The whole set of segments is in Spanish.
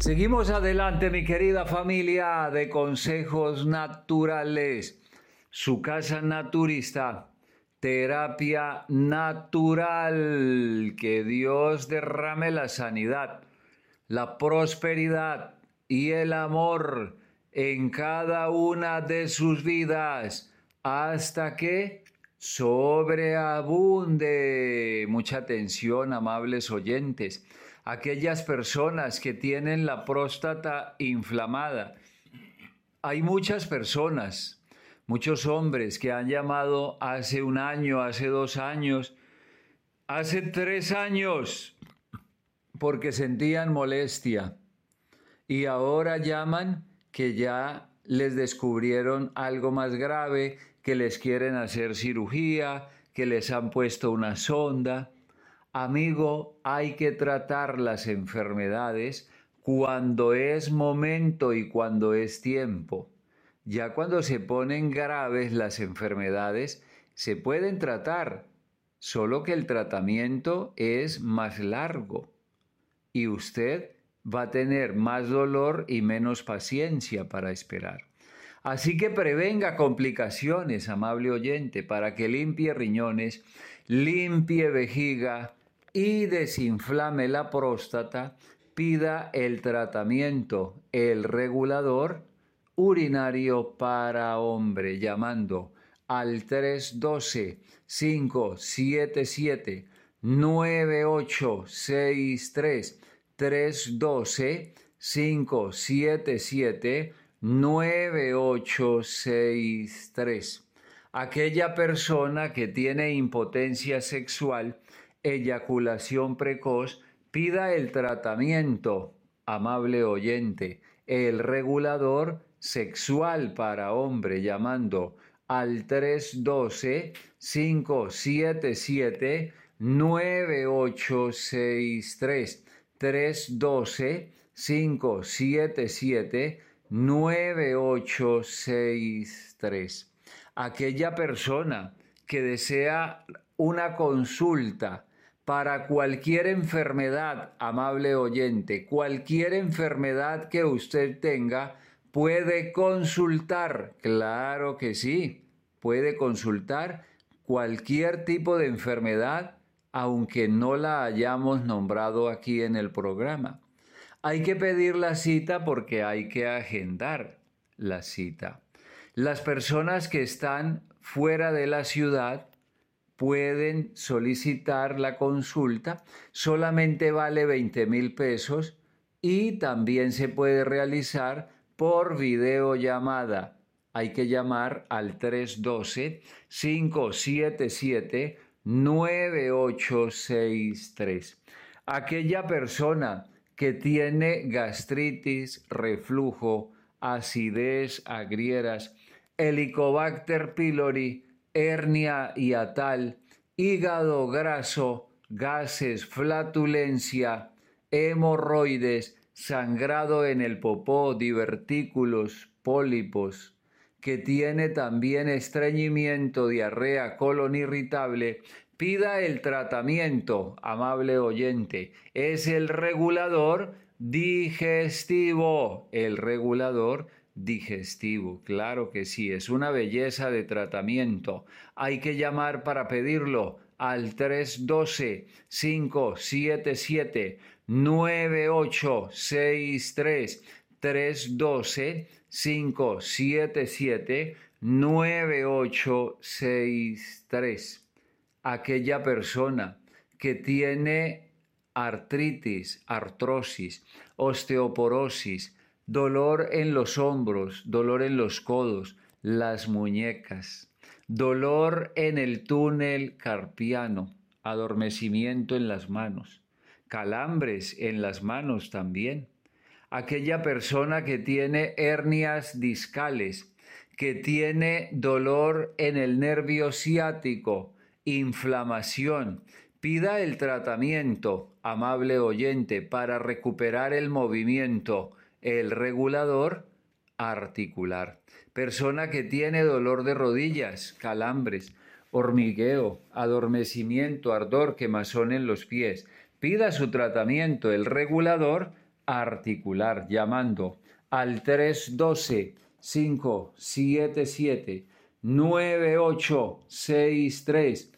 Seguimos adelante, mi querida familia de Consejos Naturales. Su casa naturista, terapia natural. Que Dios derrame la sanidad, la prosperidad y el amor en cada una de sus vidas hasta que sobreabunde. Mucha atención, amables oyentes. Aquellas personas que tienen la próstata inflamada. Hay muchas personas, muchos hombres que han llamado hace un año, hace 2 años, hace 3 años, porque sentían molestia. Y ahora llaman que ya les descubrieron algo más grave, que les quieren hacer cirugía, que les han puesto una sonda. Amigo, hay que tratar las enfermedades cuando es momento y cuando es tiempo. Ya cuando se ponen graves las enfermedades, se pueden tratar, solo que el tratamiento es más largo y usted va a tener más dolor y menos paciencia para esperar. Así que prevenga complicaciones, amable oyente, para que limpie riñones, limpie vejiga y desinflame la próstata. Pida el tratamiento, el regulador urinario para hombre, llamando al 312-577-9863. 312-577-9863. Aquella persona que tiene impotencia sexual, eyaculación precoz, pida el tratamiento, amable oyente, el regulador sexual para hombre, llamando al 312-577-9863. 312-577-9863. Aquella persona que desea una consulta para cualquier enfermedad, amable oyente, cualquier enfermedad que usted tenga, puede consultar. Claro que sí, puede consultar cualquier tipo de enfermedad, aunque no la hayamos nombrado aquí en el programa. Hay que pedir la cita porque hay que agendar la cita. Las personas que están fuera de la ciudad pueden solicitar la consulta, solamente vale 20,000 pesos y también se puede realizar por videollamada. Hay que llamar al 312-577-9863. Aquella persona que tiene gastritis, reflujo, acidez, agrieras, Helicobacter pylori, hernia hiatal, hígado graso, gases, flatulencia, hemorroides, sangrado en el popó, divertículos, pólipos, que tiene también estreñimiento, diarrea, colon irritable, pida el tratamiento, amable oyente. Es el regulador digestivo, claro que sí, es una belleza de tratamiento. Hay que llamar para pedirlo al 312-577-9863. 312-577-9863. Aquella persona que tiene artritis, artrosis, osteoporosis, dolor en los hombros, dolor en los codos, las muñecas, dolor en el túnel carpiano, adormecimiento en las manos, calambres en las manos también. Aquella persona que tiene hernias discales, que tiene dolor en el nervio ciático, inflamación, pida el tratamiento, amable oyente, para recuperar el movimiento, el regulador articular. Persona que tiene dolor de rodillas, calambres, hormigueo, adormecimiento, ardor, quemazón en los pies. Pida su tratamiento, el regulador articular llamando al 312-577-9863,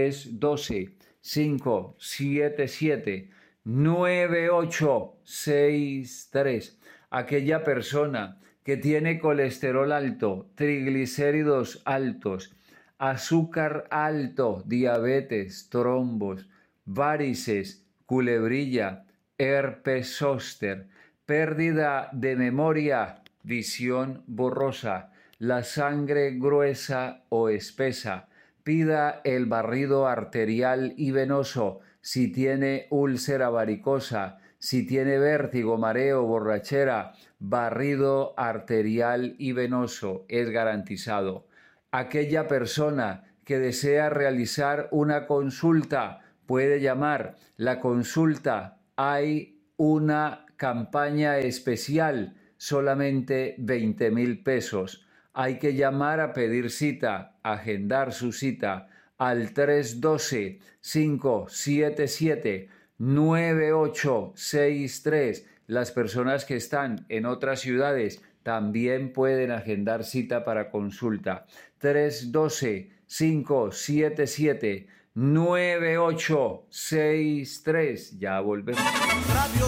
312-577-9863. Aquella persona que tiene colesterol alto, triglicéridos altos, azúcar alto, diabetes, trombos, varices, culebrilla, herpes zóster, pérdida de memoria, visión borrosa, la sangre gruesa o espesa. Pida el barrido arterial y venoso si tiene úlcera varicosa, si tiene vértigo, mareo, borrachera. Barrido arterial y venoso es garantizado. Aquella persona que desea realizar una consulta puede llamar. La consulta, hay una campaña especial, solamente 20,000 pesos. Hay que llamar a pedir cita, agendar su cita al 312-577-9863. Las personas que están en otras ciudades también pueden agendar cita para consulta. 312-577-9863. Ya volvemos.